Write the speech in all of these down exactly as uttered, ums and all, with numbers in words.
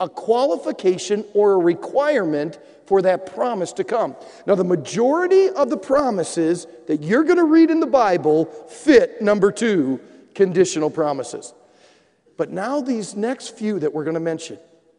a qualification or a requirement for that promise to come. Now, the majority of the promises that you're going to read in the Bible fit number two, conditional promises. But now these next few that we're going to mention,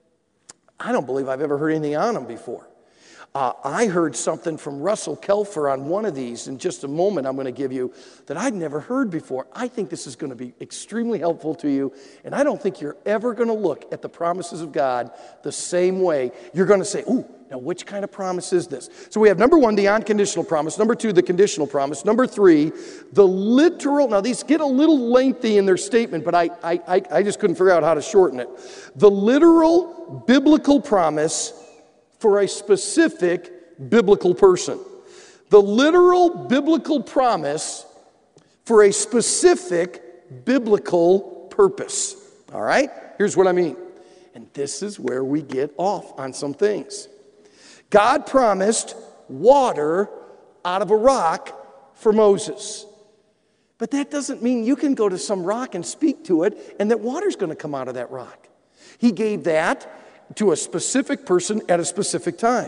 I don't believe I've ever heard anything on them before. Uh, I heard something from Russell Kelfer on one of these in just a moment I'm going to give you that I'd never heard before. I think this is going to be extremely helpful to you, and I don't think you're ever going to look at the promises of God the same way. You're going to say, ooh, now which kind of promise is this? So we have number one, the unconditional promise. Number two, the conditional promise. Number three, the literal. Now these get a little lengthy in their statement, but I, I, I, I just couldn't figure out how to shorten it. The literal biblical promise for a specific biblical person. The literal biblical promise for a specific biblical purpose. All right? Here's what I mean. And this is where we get off on some things. God promised water out of a rock for Moses. But that doesn't mean you can go to some rock and speak to it and that water's going to come out of that rock. He gave that to a specific person at a specific time.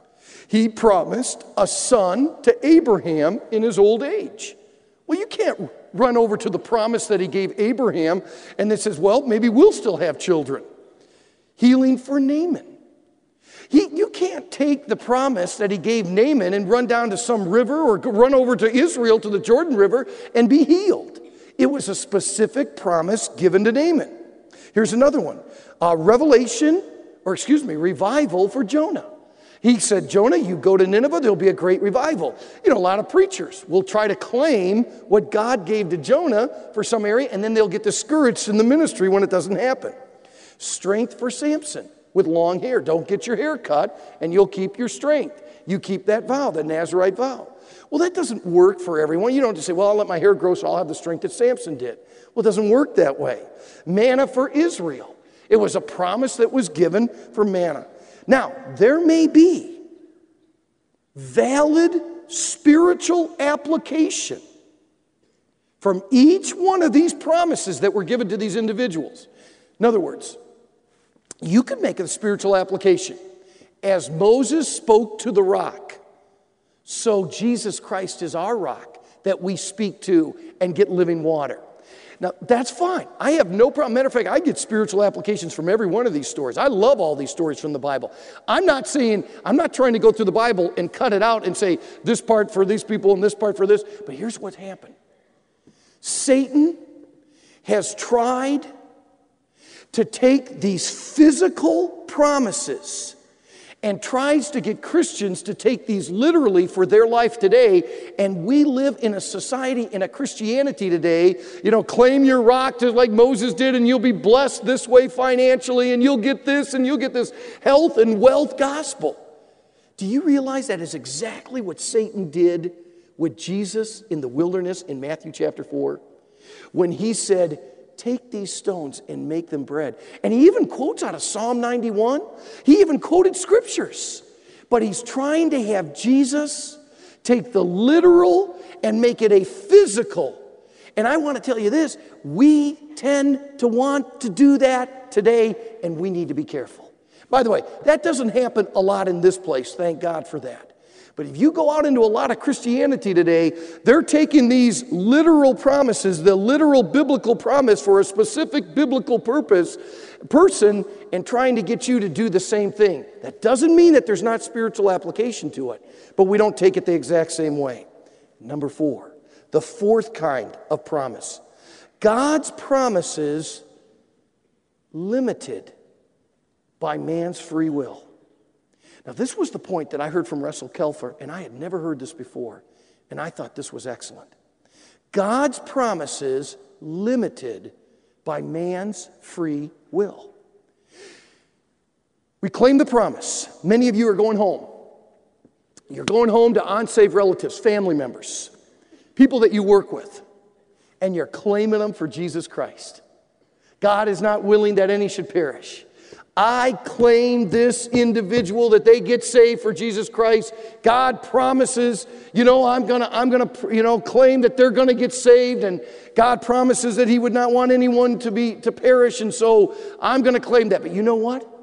He promised a son to Abraham in his old age. Well, you can't run over to the promise that he gave Abraham and then says, well, maybe we'll still have children. Healing for Naaman. He, you can't take the promise that he gave Naaman and run down to some river or run over to Israel to the Jordan River and be healed. It was a specific promise given to Naaman. Here's another one. Uh, Revelation Or excuse me, revival for Jonah. He said, Jonah, you go to Nineveh, there'll be a great revival. You know, a lot of preachers will try to claim what God gave to Jonah for some area, and then they'll get discouraged in the ministry when it doesn't happen. Strength for Samson with long hair. Don't get your hair cut, and you'll keep your strength. You keep that vow, the Nazirite vow. Well, that doesn't work for everyone. You don't just say, well, I'll let my hair grow so I'll have the strength that Samson did. Well, it doesn't work that way. Manna for Israel. It was a promise that was given for manna. Now, there may be valid spiritual application from each one of these promises that were given to these individuals. In other words, you can make a spiritual application. As Moses spoke to the rock, so Jesus Christ is our rock that we speak to and get living water. Now, that's fine. I have no problem. Matter of fact, I get spiritual applications from every one of these stories. I love all these stories from the Bible. I'm not saying, I'm not trying to go through the Bible and cut it out and say this part for these people and this part for this. But here's what's happened. Satan has tried to take these physical promises and tries to get Christians to take these literally for their life today. And we live in a society, in a Christianity today, you know, claim your rock just like Moses did and you'll be blessed this way financially and you'll get this and you'll get this health and wealth gospel. Do you realize that is exactly what Satan did with Jesus in the wilderness in Matthew chapter four? When he said, take these stones and make them bread. And he even quotes out of Psalm ninety-one. He even quoted scriptures. But he's trying to have Jesus take the literal and make it a physical. And I want to tell you this, we tend to want to do that today, and we need to be careful. By the way, that doesn't happen a lot in this place, thank God for that. But if you go out into a lot of Christianity today, they're taking these literal promises, the literal biblical promise for a specific biblical purpose, person, and trying to get you to do the same thing. That doesn't mean that there's not spiritual application to it, but we don't take it the exact same way. Number four, the fourth kind of promise. God's promises limited by man's free will. Now, this was the point that I heard from Russell Kelfer, and I had never heard this before, and I thought this was excellent. God's promises limited by man's free will. We claim the promise. Many of you are going home. You're going home to unsaved relatives, family members, people that you work with, and you're claiming them for Jesus Christ. God is not willing that any should perish. I claim this individual that they get saved for Jesus Christ. God promises, you know, I'm going to I'm going to you know, claim that they're going to get saved, and God promises that he would not want anyone to be to perish, and so I'm going to claim that. But you know what?